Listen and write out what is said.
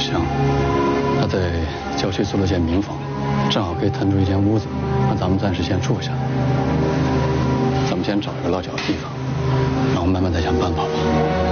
行，他在郊区租了间民房，正好可以腾出一间屋子，让咱们暂时先住下。咱们先找一个落脚的地方，然后慢慢再想办法吧。